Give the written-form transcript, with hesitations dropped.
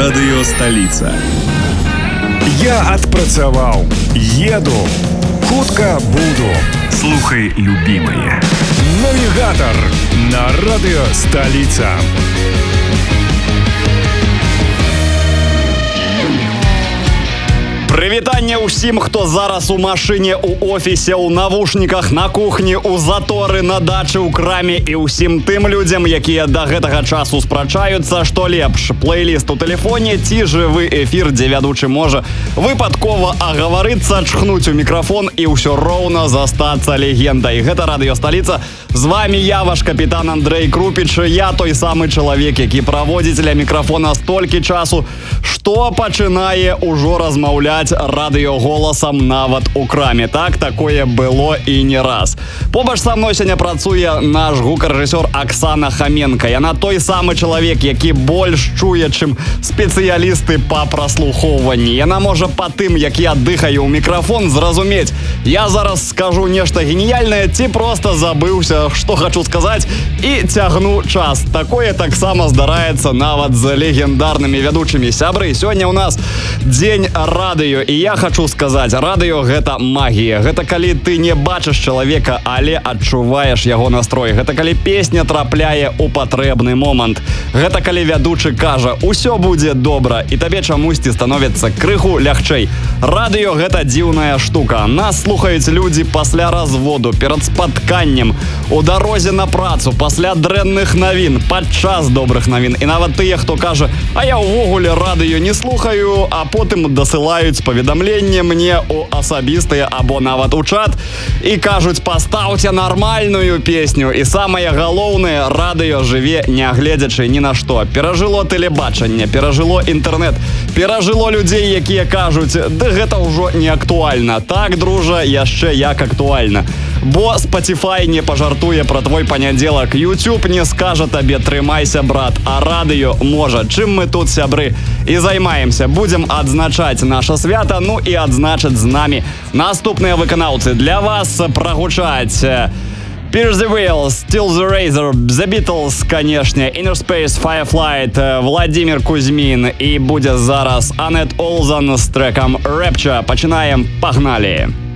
Радыё Сталіца. Я адпрацаваў, еду, хутка буду. Слухай, любимые. Навігатор на Радыё Сталіца. Прывітанне ўсім, хто зараз у машыне, у офісе, у навушніках, на кухні, у заторы, на дачы, у краме і ўсім тым людзям, якія да гэтага часу спрачаюцца, што лепш, плейліст у тэлефоне ці жывы эфір, дзе вядучы можа выпадкова агаварыцца, чхнуць у мікрафон і ўсё роўна застацца легендай. Гэта Радыё Сталіца. З вами я, ваш капітан Андрэй Крупіч. Я той самы чалавек, які праводзіць ля мікрафона столькі часу, што пачынае ўжо размаўляць радыёголасам нават у краме. Так, такое было і не раз. Побач са мной сёння працуе наш гукарэжысёр Аксана Хаменка. Яна той самы чалавек, які больш чуе, чым спецыялісты па праслухоўванні. Яна можа па тым, як я дыхаю ў мікрафон, зразумець, я зараз скажу нешта геніяльнае ці проста забыўся, што хачу сказаць, і цягну час. Такое таксама здараецца нават з легендарнымі вядучымі. Сябры, сёння ў нас дзень радыё, і я хачу сказаць, радыё — гэта магія. Гэта калі ты не бачыш чалавека, але адчуваеш яго настрой. Гэта калі песня трапляе ў патрэбны момант. Гэта калі вядучы кажа: «Усё будзе добра», і табе чамусьці становіцца крыху лягчэй. Радыё — гэта дзіўная штука. Нас слухаюць людзі пасля разводу, перад спатканнем, у дарозе на працу, пасля дрэнных навін, падчас добрых навін. І нават тыя, хто кажа: «А я ўвогуле радыё не слухаю», а потым дасылаюць паведамленне мне у асабістыя або нават у чат і кажуць: «Пастаўце нармальную песню». І самае галоўнае, радыё жыве нягледзячы ні на што. Перажыло тэлебачанне, перажыло інтэрнэт, перажыло людзей, якія кажуць: «Да гэта ўжо не актуальна». Так, дружа, яшчэ як актуальна. Бо Spotify не пажартуе пра твой панядзелак, YouTube не скажа табе: «Трымайся, брат», а радыё можа. Чым мы тут, сябры, і займаемся. Будзем адзначаць наша свята, ну і адзначаць з намі наступныя выканаўцы. Для вас прагучаць Pierce the Veil, Still the Razor, The Beatles, канешне, Inner Space, Fireflight, Владимир Кузьмін, і будзе зараз Анет Олзан з трэкам Rapture. Пачынаем, пагналі!